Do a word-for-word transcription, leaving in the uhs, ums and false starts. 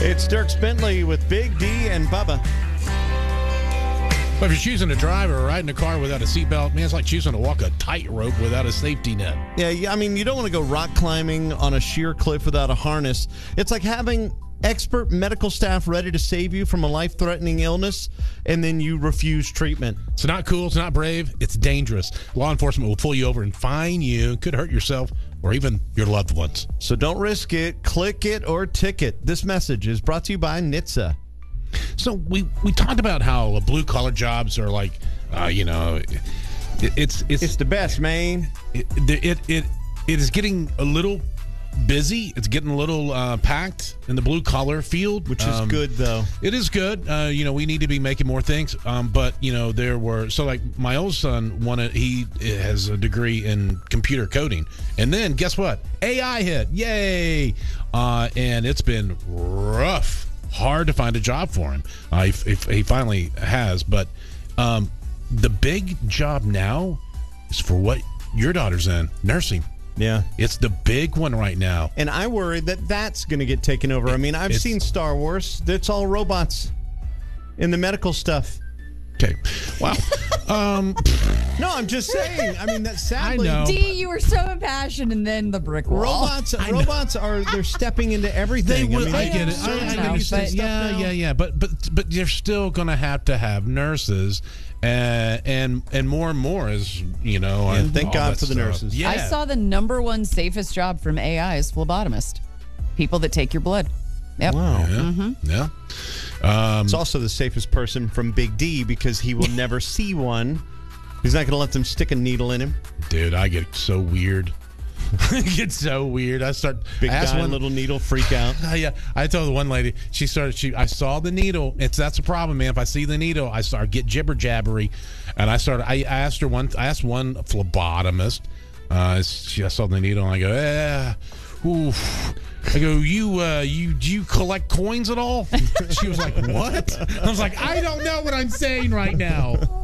It's Dierks Bentley with Big D and Bubba. But if you're choosing to drive or ride in a car without a seatbelt, man, it's like choosing to walk a tightrope without a safety net. Yeah, yeah, I mean, you don't want to go rock climbing on a sheer cliff without a harness. It's like having expert medical staff ready to save you from a life-threatening illness, and then you refuse treatment. It's not cool. It's not brave. It's dangerous. Law enforcement will pull you over and fine you. Could hurt yourself or even your loved ones. So don't risk it. Click it or ticket. This message is brought to you by N H T S A. So we, we talked about how blue collar jobs are like, uh, you know, it, it's it's It's the best, man. it, it it it is getting a little busy. It's getting a little uh, packed in the blue collar field, Which is Um, good, though. It is good. Uh, you know, we need to be making more things. Um, but you know, there were so like my old son wanted. He has a degree in computer coding, and then guess what? A I hit. Yay! Uh, and it's been rough. Hard to find a job for him. Uh, he, he finally has, but um, the big job now is for what your daughter's in, nursing. Yeah. It's the big one right now. And I worry that that's going to get taken over. I mean, I've It's- seen Star Wars. It's all robots in the medical stuff. Okay. Wow. um, No, I'm just saying. I mean, that sadly, I know. D, you were so impassioned, and then the brick wall. robots robots are they're stepping into they everything. will. mean, I they get it. do I, surgery I know, and understand. stuff Yeah, now. yeah, yeah. But but but you're still going to have to have nurses, uh, and and more and more is you know. Yeah, and thank all God that for the stuff. nurses. Yeah. I saw the number one safest job from A I is phlebotomist. People that take your blood. Yep. Wow. Yeah. Mm-hmm. Yeah. Um, It's also the safest person from Big D because he will never see one. He's not going to let them stick a needle in him. dude, I get so weird. I get so weird. I start Big I asked guy, one, little needle, freak out. Uh, yeah, I told the one lady. She started. She, I saw the needle. It's that's a problem, man. If I see the needle, I start get jibber jabbery, and I started. I asked her one. I asked one phlebotomist. Uh, she, I saw the needle, and I go, eh, oof. I go, you, uh, you, do you collect coins at all? She was like, what? I was like, I don't know what I'm saying right now.